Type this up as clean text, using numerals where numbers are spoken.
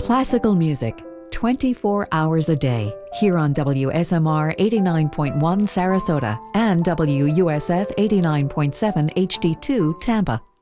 Classical music, 24 hours a day, here on WSMR 89.1 Sarasota and WUSF 89.7 HD2 Tampa.